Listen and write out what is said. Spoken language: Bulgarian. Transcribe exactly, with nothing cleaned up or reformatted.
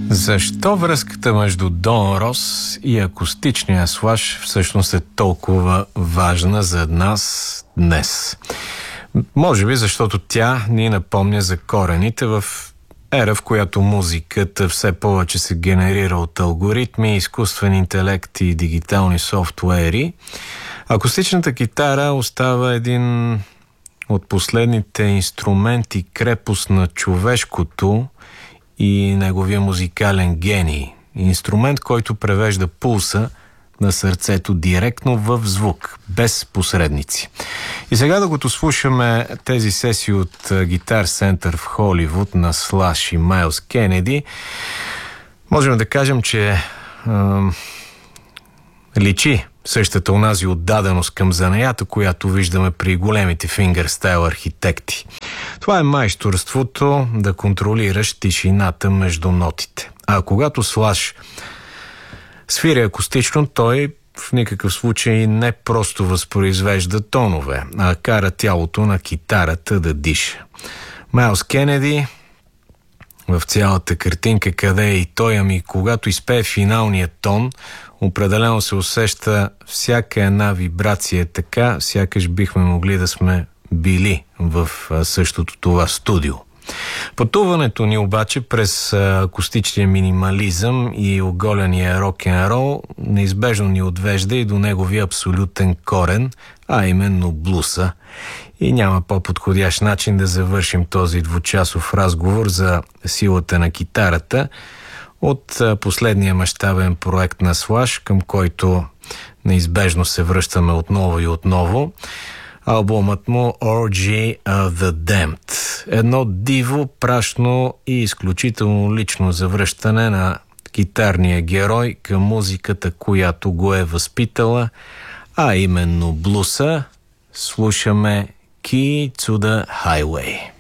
Защо връзката между Дон Рос и акустичния Слаш всъщност е толкова важна за нас днес? Може би защото тя ни напомня за корените в ера, в която музиката все повече се генерира от алгоритми, изкуствен интелект и дигитални софтуери. Акустичната китара остава един от последните инструменти крепост на човешкото и неговия музикален гений. Инструмент, който превежда пулса на сърцето директно в звук, без посредници. И сега, докато слушаме тези сесии от Guitar Center в Холивуд на Слаш и Майлз Кенеди, можем да кажем, че е, личи същата онази отдаденост към занаята, която виждаме при големите фингърстайл архитекти. Това е майсторството да контролираш тишината между нотите. А когато Слаш свири акустично, той в никакъв случай не просто възпроизвежда тонове, а кара тялото на китарата да диша. Майлз Кенеди в цялата картинка къде е и той, ами когато изпее финалния тон, определено се усеща всяка една вибрация така, сякаш бихме могли да сме били в същото това студио. Пътуването ни обаче през акустичния минимализъм и оголения рок-н-рол неизбежно ни отвежда и до неговия абсолютен корен, а именно блуса. И няма по-подходящ начин да завършим този двучасов разговор за силата на китарата от последния мащабен проект на Слаш, към който неизбежно се връщаме отново и отново. Албумът му Orgy of the Damned. Едно диво, прашно и изключително лично завръщане на китарния герой към музиката, която го е възпитала, а именно блуса. Слушаме Key to the Highway.